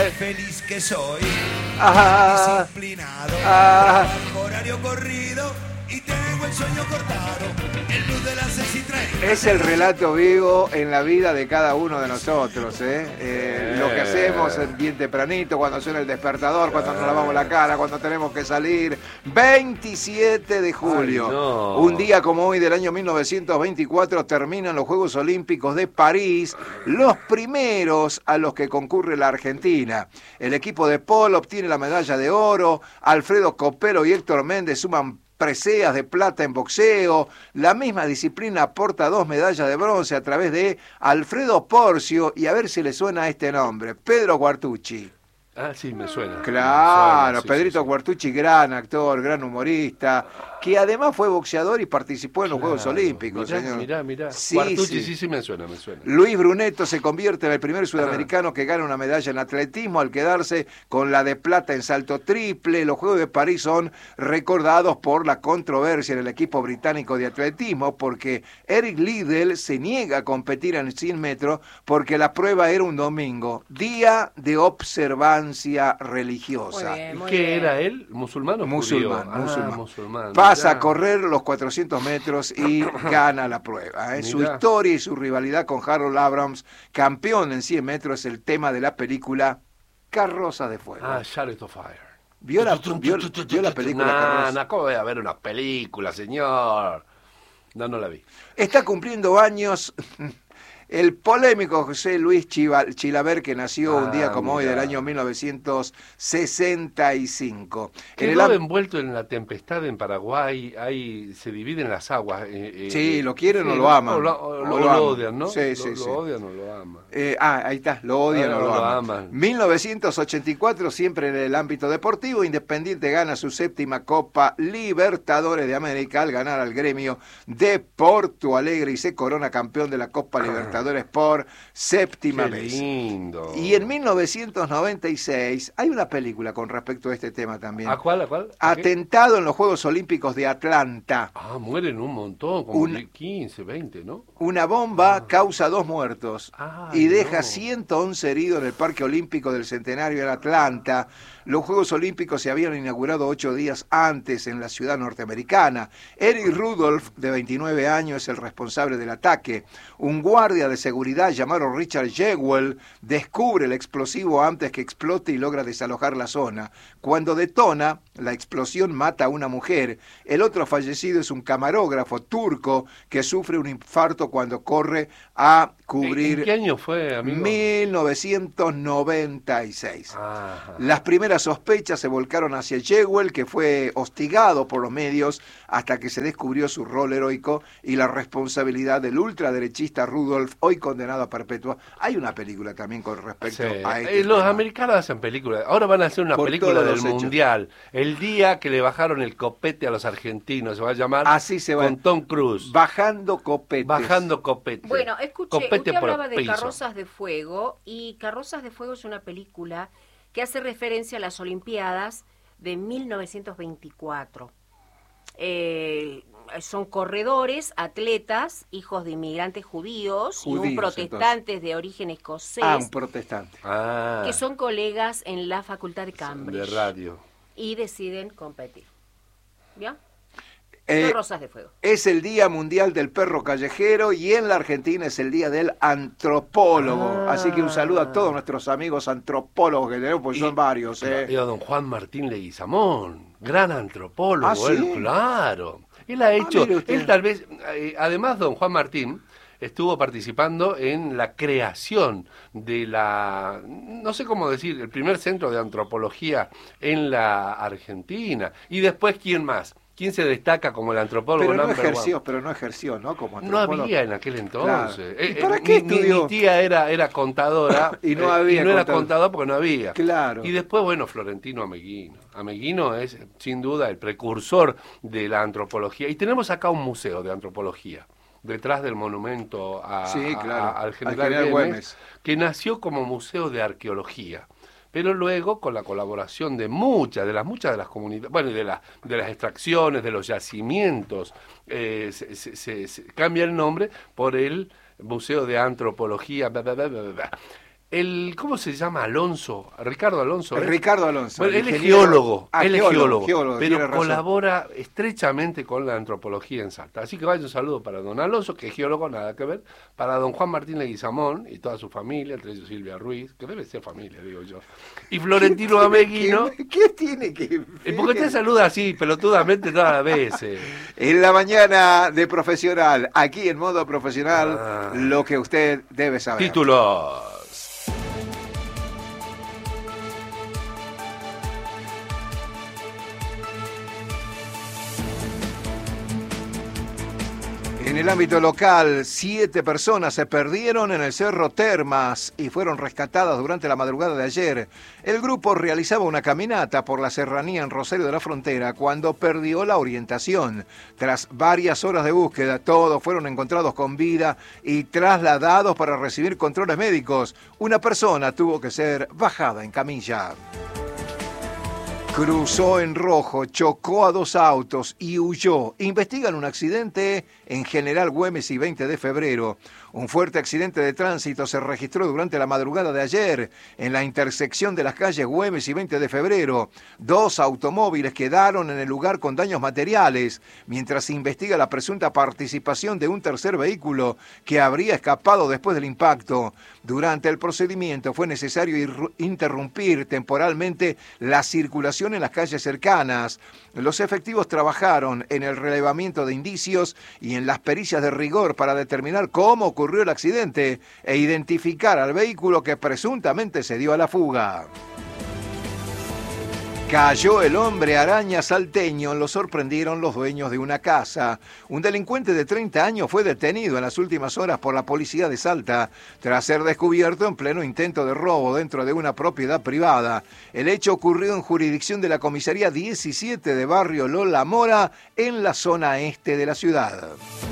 feliz que soy, Ah, disciplinado, ah. trabajo horario corrido y tengo el sueño cortado, el blues de las 6:30. Es el relato vivo en la vida de cada uno de nosotros, lo que hacemos bien tempranito, cuando suena el despertador, cuando nos lavamos la cara, cuando tenemos que salir. 27 de julio, Ay, no. un día como hoy del año 1924, terminan los Juegos Olímpicos de París, los primeros a los que concurre la Argentina. El equipo de polo obtiene la medalla de oro, Alfredo Copelo y Héctor Méndez suman preseas de plata en boxeo. La misma disciplina aporta 2 medallas de bronce a través de Alfredo Porcio, y a ver si le suena este nombre, Pedro Guartucci. Ah, sí, me suena. Claro, Me suena, sí, Pedrito sí, sí. Guartucci, gran actor, gran humorista, que además fue boxeador y participó en los Claro. Juegos Olímpicos, señor. Mirá. Sí, Guartucci, sí. sí, me suena. Luis Brunetto se convierte en el primer sudamericano que gana una medalla en atletismo al quedarse con la de plata en salto triple. Los Juegos de París son recordados por la controversia en el equipo británico de atletismo, porque Eric Liddell se niega a competir en 100 metros porque la prueba era un domingo, día de observancia religiosa. Muy bien, muy ¿Qué bien. era él? ¿Musulmán o Musulmán, judío? musulmán. Pasa a mirá. correr los 400 metros y gana la prueba. Su Mirá. historia y su rivalidad con Harold Abrams, campeón en 100 metros, es el tema de la película Carroza de Fuego. Ah, Chariot of Fire. ¿Vio la película Carroza? No, ¿cómo voy a ver una película, señor? No la vi. Está cumpliendo años el polémico José Luis Chilaver, que nació un día como hoy mirá. del año 1965. Quedó envuelto en la tempestad en Paraguay, ahí se dividen las aguas. Sí, lo quieren sí, o lo aman. O lo aman. odian, ¿no? Sí, lo odian o lo aman. Ahí está, lo odian o lo aman. aman. 1984, siempre en el ámbito deportivo, Independiente gana su 7ª Copa Libertadores de América al ganar al Gremio de Porto Alegre y se corona campeón de la Copa Libertadores por 7ª Qué vez. lindo. Y en 1996 hay una película con respecto a este tema también. ¿A cuál? ¿A qué? Atentado en los Juegos Olímpicos de Atlanta. Ah, mueren un montón, como 15, 20, ¿no? Una bomba causa 2 muertos y deja no. 111 heridos en el Parque Olímpico del Centenario en Atlanta. Los Juegos Olímpicos se habían inaugurado 8 días antes en la ciudad norteamericana. Eric Rudolph, de 29 años, es el responsable del ataque. Un guardia de seguridad llamado Richard Jewell descubre el explosivo antes que explote y logra desalojar la zona. Cuando detona, la explosión mata a una mujer. El otro fallecido es un camarógrafo turco que sufre un infarto cuando corre a cubrir. ¿En qué año fue, amigo? 1996. Ajá. Las primeras sospechas se volcaron hacia Jewell, que fue hostigado por los medios hasta que se descubrió su rol heroico y la responsabilidad del ultraderechista Rudolph, hoy condenado a perpetua. Hay una película también con respecto a este Los tema. americanos hacen películas. Ahora van a hacer una Por película todos del los hechos. Mundial. El día que le bajaron el copete a los argentinos. Se va a llamar Así se va. Con Tom Cruise. Bajando copetes. Bajando copete. Bueno, escuche, Copete usted por hablaba de piso. Carrozas de Fuego, y Carrozas de Fuego es una película que hace referencia a las Olimpiadas de 1924. Son corredores, atletas, hijos de inmigrantes judíos y un Judíos, protestante de origen escocés, Un protestante. que son colegas en la facultad de de Cambridge radio. y deciden competir. ¿Ya? Eh, Carrozas de Fuego. Es el Día Mundial del Perro Callejero y en la Argentina es el Día del Antropólogo. Así que un saludo a todos nuestros amigos antropólogos que tenemos, porque son varios. Y a don Juan Martín Leguizamón, gran antropólogo, ¿Ah, él, sí? claro. Él ha hecho, mire usted. él tal vez, además don Juan Martín estuvo participando en la creación de la, no sé cómo decir, el primer centro de antropología en la Argentina. Y después, ¿quién más? ¿Quién se destaca como el antropólogo Pero no number ejerció, ¿no? Como one? No antropólogo. había en aquel entonces. Claro. ¿Y para qué estudió? Mi tía era contadora Y no había era contador. contador porque no había. Claro. Y después, bueno, Florentino Ameguino. Ameguino es, sin duda, el precursor de la antropología. Y tenemos acá un museo de antropología, detrás del monumento Sí, claro, al al general general Güemes, Güemes. que nació como museo de arqueología. Pero luego, con la colaboración de muchas de las comunidades, bueno, y de las extracciones, de los yacimientos, se cambia el nombre por el Museo de Antropología. ¿Cómo se llama? Alonso, Ricardo Alonso. Ricardo Alonso. Bueno, él es ingeniero. geólogo, Geólogo, pero tiene razón. colabora estrechamente con la antropología en Salta. Así que vaya un saludo para don Alonso, que es geólogo, nada que ver, para don Juan Martín Leguizamón y toda su familia, entre ellos Silvia Ruiz, que debe ser familia, digo yo, y Florentino Ameguino. ¿Qué tiene que ver? Porque usted saluda así, pelotudamente todas las veces. En la mañana de Profesional, aquí en Modo Profesional, lo que usted debe saber. Títulos. En el ámbito local, 7 personas se perdieron en el Cerro Termas y fueron rescatadas durante la madrugada de ayer. El grupo realizaba una caminata por la serranía en Rosario de la Frontera cuando perdió la orientación. Tras varias horas de búsqueda, todos fueron encontrados con vida y trasladados para recibir controles médicos. Una persona tuvo que ser bajada en camilla. Cruzó en rojo, chocó a 2 autos y huyó. Investigan un accidente en General Güemes y 20 de febrero. Un fuerte accidente de tránsito se registró durante la madrugada de ayer en la intersección de las calles Güemes y 20 de febrero. 2 automóviles quedaron en el lugar con daños materiales, mientras se investiga la presunta participación de un tercer vehículo que habría escapado después del impacto. Durante el procedimiento fue necesario interrumpir temporalmente la circulación en las calles cercanas. Los efectivos trabajaron en el relevamiento de indicios y en las pericias de rigor para determinar cómo ocurrió el accidente e identificar al vehículo que presuntamente se dio a la fuga. Cayó el hombre araña salteño, lo sorprendieron los dueños de una casa. Un delincuente de 30 años fue detenido en las últimas horas por la policía de Salta, tras ser descubierto en pleno intento de robo dentro de una propiedad privada. El hecho ocurrió en jurisdicción de la comisaría 17 de barrio Lola Mora, en la zona este de la ciudad.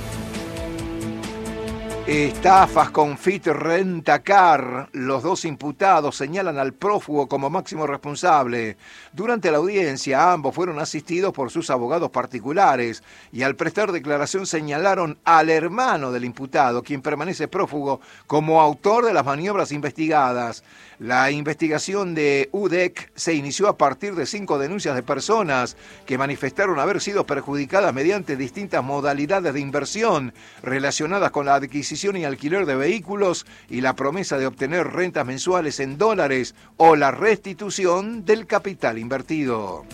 Estafas con Fit Rentacar. Los 2 imputados señalan al prófugo como máximo responsable. Durante la audiencia, ambos fueron asistidos por sus abogados particulares y al prestar declaración señalaron al hermano del imputado, quien permanece prófugo, como autor de las maniobras investigadas. La investigación de UDEC se inició a partir de 5 denuncias de personas que manifestaron haber sido perjudicadas mediante distintas modalidades de inversión relacionadas con la adquisición y alquiler de vehículos y la promesa de obtener rentas mensuales en dólares o la restitución del capital invertido.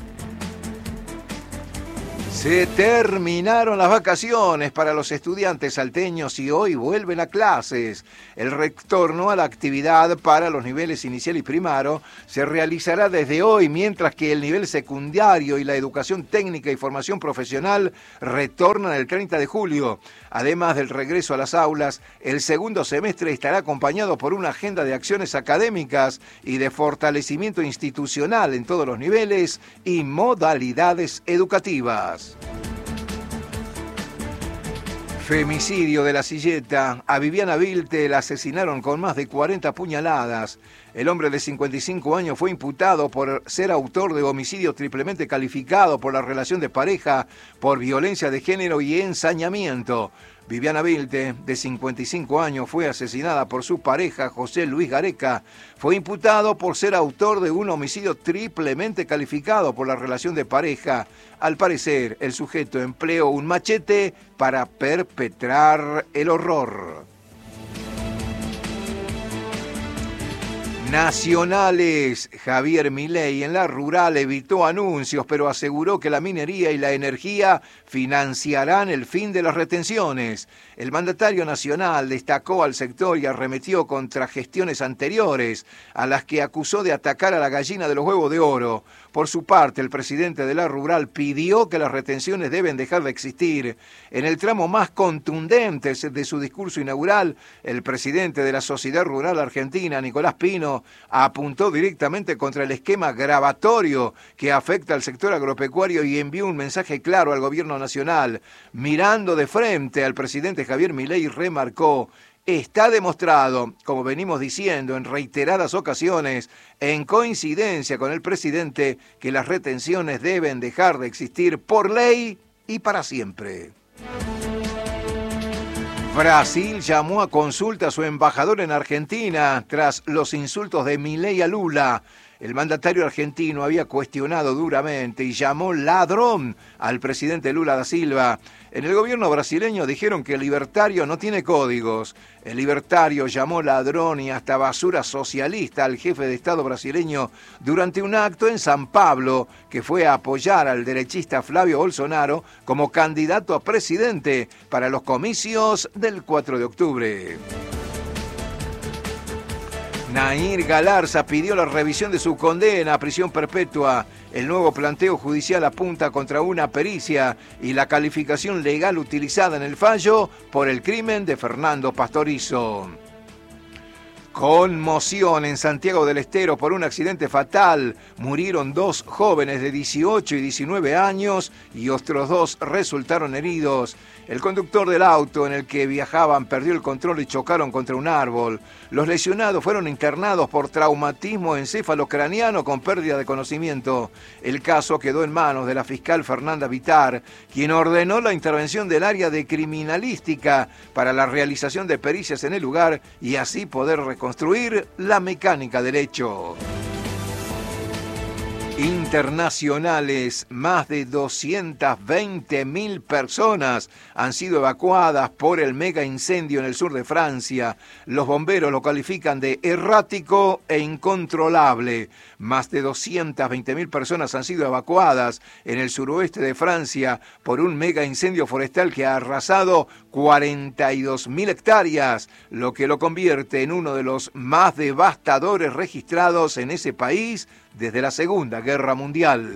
Se terminaron las vacaciones para los estudiantes salteños y hoy vuelven a clases. El retorno a la actividad para los niveles inicial y primario se realizará desde hoy, mientras que el nivel secundario y la educación técnica y formación profesional retornan el 30 de julio. Además del regreso a las aulas, el segundo semestre estará acompañado por una agenda de acciones académicas y de fortalecimiento institucional en todos los niveles y modalidades educativas. Femicidio de La Silleta. A Viviana Vilte la asesinaron con más de 40 puñaladas. El hombre de 55 años fue imputado por ser autor de homicidio triplemente calificado por la relación de pareja por violencia de género y ensañamiento. Viviana Vilte, de 55 años, fue asesinada por su pareja, José Luis Gareca. Fue imputado por ser autor de un homicidio triplemente calificado por la relación de pareja. Al parecer, el sujeto empleó un machete para perpetrar el horror. Nacionales. Javier Milei en la rural evitó anuncios, pero aseguró que la minería y la energía financiarán el fin de las retenciones. El mandatario nacional destacó al sector y arremetió contra gestiones anteriores, a las que acusó de atacar a la gallina de los huevos de oro. Por su parte, el presidente de la rural pidió que las retenciones deben dejar de existir. En el tramo más contundente de su discurso inaugural, el presidente de la Sociedad Rural Argentina, Nicolás Pino, apuntó directamente contra el esquema gravatorio que afecta al sector agropecuario y envió un mensaje claro al gobierno nacional. Mirando de frente al presidente Javier Milei, remarcó: está demostrado, como venimos diciendo en reiteradas ocasiones, en coincidencia con el presidente, que las retenciones deben dejar de existir por ley y para siempre. Brasil llamó a consulta a su embajador en Argentina tras los insultos de Milei a Lula. El mandatario argentino había cuestionado duramente y llamó ladrón al presidente Lula da Silva. En el gobierno brasileño dijeron que el libertario no tiene códigos. El libertario llamó ladrón y hasta basura socialista al jefe de Estado brasileño durante un acto en San Pablo que fue a apoyar al derechista Flavio Bolsonaro como candidato a presidente para los comicios del 4 de octubre. Nair Galarza pidió la revisión de su condena a prisión perpetua. El nuevo planteo judicial apunta contra una pericia y la calificación legal utilizada en el fallo por el crimen de Fernando Pastorizo. Conmoción en Santiago del Estero por un accidente fatal. Murieron 2 jóvenes de 18 y 19 años y otros 2 resultaron heridos. El conductor del auto en el que viajaban perdió el control y chocaron contra un árbol. Los lesionados fueron internados por traumatismo encéfalo-craneano con pérdida de conocimiento. El caso quedó en manos de la fiscal Fernanda Vitar, quien ordenó la intervención del área de criminalística para la realización de pericias en el lugar y así poder reconstruir la mecánica del hecho. Internacionales, más de 220.000 personas han sido evacuadas por el mega incendio en el sur de Francia. Los bomberos lo califican de errático e incontrolable. Más de 220.000 personas han sido evacuadas en el suroeste de Francia por un mega incendio forestal que ha arrasado 42.000 hectáreas, lo que lo convierte en uno de los más devastadores registrados en ese país desde la Segunda Guerra Mundial.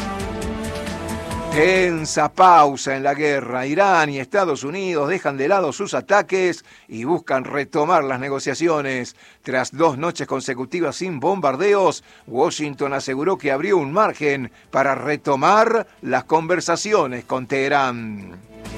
Tensa pausa en la guerra. Irán y Estados Unidos dejan de lado sus ataques y buscan retomar las negociaciones. Tras 2 noches consecutivas sin bombardeos, Washington aseguró que abrió un margen para retomar las conversaciones con Teherán.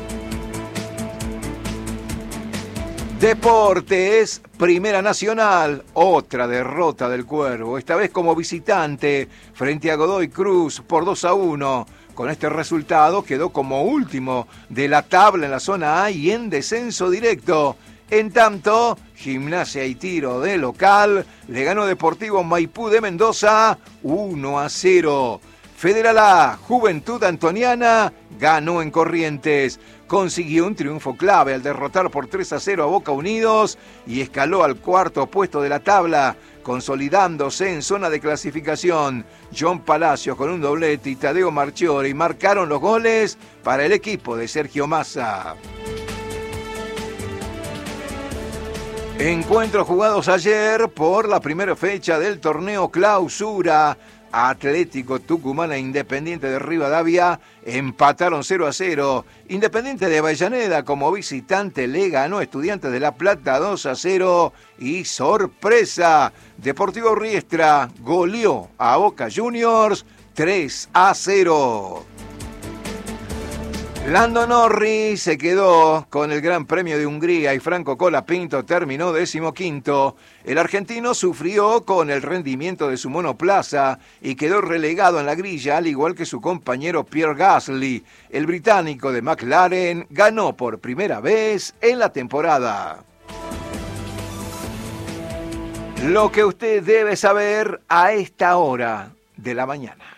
Deportes, Primera Nacional, otra derrota del Cuervo, esta vez como visitante frente a Godoy Cruz por 2-1. Con este resultado quedó como último de la tabla en la zona A y en descenso directo. En tanto, Gimnasia y Tiro de local le ganó Deportivo Maipú de Mendoza 1-0. Federal A, Juventud Antoniana, ganó en Corrientes. Consiguió un triunfo clave al derrotar por 3-0 a Boca Unidos y escaló al 4.º puesto de la tabla, consolidándose en zona de clasificación. John Palacios con un doblete y Tadeo Marchiori marcaron los goles para el equipo de Sergio Massa. Encuentros jugados ayer por la primera fecha del torneo Clausura. Atlético Tucumán e Independiente de Rivadavia empataron 0-0. Independiente de Avellaneda como visitante le ganó a Estudiantes de La Plata 2-0 y sorpresa, Deportivo Riestra goleó a Boca Juniors 3-0. Lando Norris se quedó con el Gran Premio de Hungría y Franco Colapinto terminó 15º. El argentino sufrió con el rendimiento de su monoplaza y quedó relegado en la grilla, al igual que su compañero Pierre Gasly. El británico de McLaren ganó por primera vez en la temporada. Lo que usted debe saber a esta hora de la mañana.